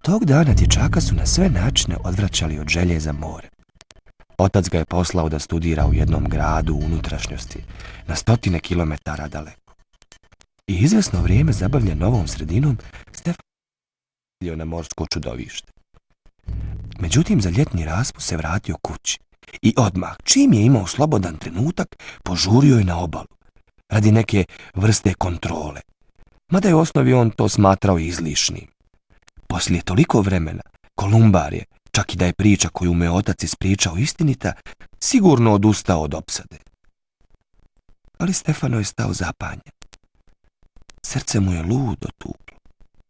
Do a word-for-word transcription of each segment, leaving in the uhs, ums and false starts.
Tog dana dječaka su na sve načine odvraćali od želje za more. Otac ga je poslao da studira u jednom gradu u unutrašnjosti, na stotine kilometara daleko. I izvjesno vrijeme zabavljen novom sredinom, Stefan je na morsko čudovište. Međutim, za ljetni raspust se vratio kući i odmah, čim je imao slobodan trenutak, požurio je na obalu, radi neke vrste kontrole, mada je u osnovi on to smatrao izlišnim. Poslije toliko vremena, Kolumbar je, čak i da je priča koju mu je otac ispričao istinita, sigurno odustao od opsade. Ali Stefano je stao zapanjen. Srce mu je ludo tuklo.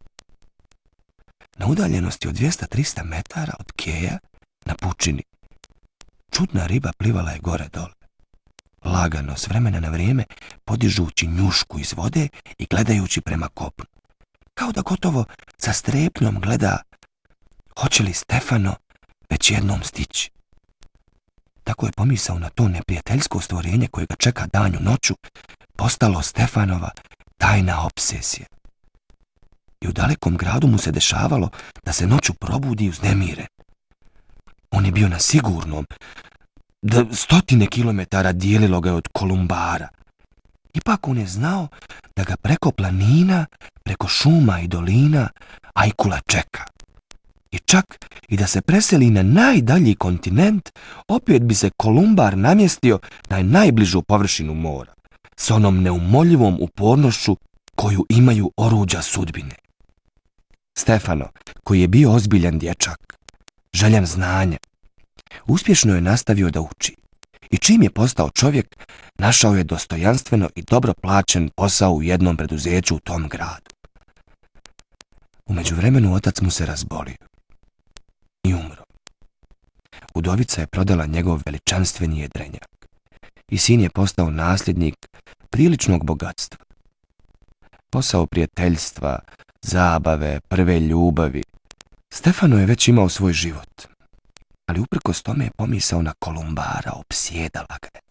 Na udaljenosti od dvjesto do trista metara od keja, na pučini, čudna riba plivala je gore dole. Lagano, s vremena na vrijeme, podižući njušku iz vode i gledajući prema kopnu. Kao da gotovo sa strepnjom gleda hoće li Stefano već jednom stići. Tako je pomisao na to neprijateljsko stvorenje koje ga čeka danju noću, postalo Stefanova tajna obsesija. I u dalekom gradu mu se dešavalo da se noću probudi uznemiren. On je bio na sigurnom, da stotine kilometara dijelilo ga od Kolumbara. Ipak on je znao da ga preko planina, preko šuma i dolina ajkula čeka. I čak i da se preseli na najdalji kontinent, opet bi se Kolumbar namjestio na najbližu površinu mora, s onom neumoljivom upornošću koju imaju oruđa sudbine. Stefano, koji je bio ozbiljan dječak, željan znanja, uspješno je nastavio da uči i čim je postao čovjek, našao je dostojanstveno i dobro plaćen posao u jednom preduzeću u tom gradu. U međuvremenu otac mu se razbolio i umro. Udovica je prodala njegov veličanstveni jedrenjak i sin je postao nasljednik priličnog bogatstva. Posao prijateljstva, zabave, prve ljubavi. Stefano je već imao svoj život, ali uprkos tome je pomisao na Kolumbara opsjedala ga je.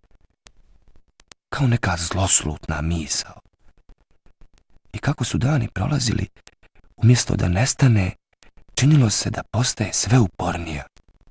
Kao neka zloslutna misao. I kako su dani prolazili, umjesto da nestane, činilo se da postaje sve upornija.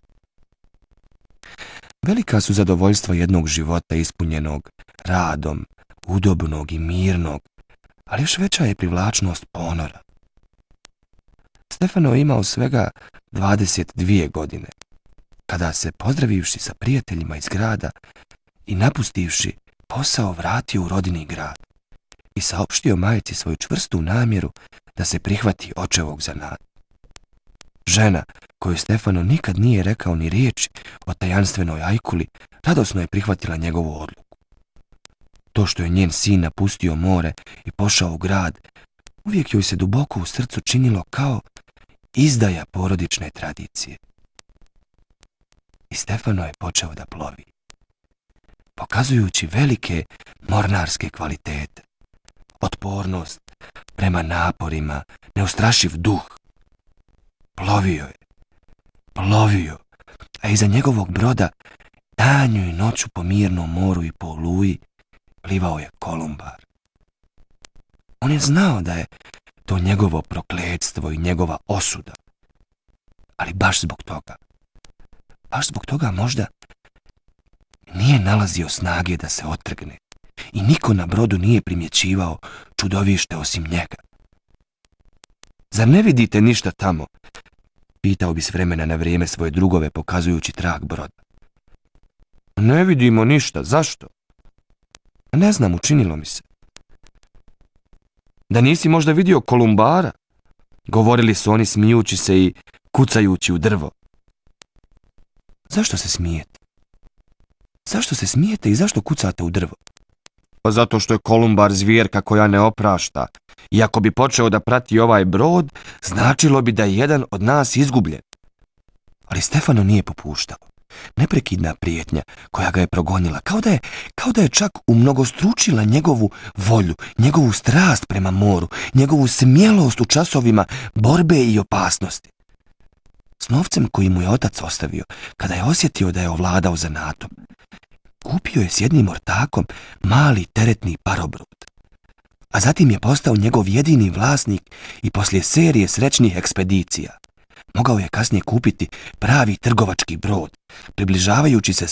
Velika su zadovoljstva jednog života ispunjenog radom, udobnog i mirnog, ali još veća je privlačnost ponora. Stefano je imao svega dvadeset dvije godine, kada se, pozdravivši sa prijateljima iz grada i napustivši posao, vratio u rodini grad i saopštio majci svoju čvrstu namjeru da se prihvati očevog zanata. Žena, koju Stefano nikad nije rekao ni riječi o tajanstvenoj ajkuli, radosno je prihvatila njegovu odluku. To što je njen sin napustio more i pošao u grad, uvijek joj se duboko u srcu činilo kao izdaja porodične tradicije. I Stefano je počeo da plovi, pokazujući velike mornarske kvalitete, otpornost prema naporima, neustrašiv duh. Plovio je, plovio, a iza njegovog broda danju i noću po mirnom moru i po oluji plivao je Kolumbar. On je znao da je to njegovo prokletstvo i njegova osuda, ali baš zbog toga, baš zbog toga možda nije nalazio snage da se otrgne i niko na brodu nije primjećivao čudovište osim njega. Zar ne vidite ništa tamo? Pitao bi s vremena na vrijeme svoje drugove pokazujući trag broda. Ne vidimo ništa, zašto? Ne znam, učinilo mi se. Da nisi možda vidio Kolumbara? Govorili su oni smijući se i kucajući u drvo. Zašto se smijete? Zašto se smijete i zašto kucate u drvo? Pa zato što je Kolumbar zvjerka koja ne oprašta. I ako bi počeo da prati ovaj brod, značilo bi da je jedan od nas izgubljen. Ali Stefano nije popuštao. Neprekidna prijetnja koja ga je progonila, kao da je, kao da je čak umnogostručila njegovu volju, njegovu strast prema moru, njegovu smjelost u časovima borbe i opasnosti. S novcem koji mu je otac ostavio, kada je osjetio da je ovladao zanatom, kupio je s jednim ortakom mali teretni parobrod. a zatim je postao njegov jedini vlasnik i poslije serije srećnih ekspedicija mogao je kasnije kupiti pravi trgovački brod, približavajući se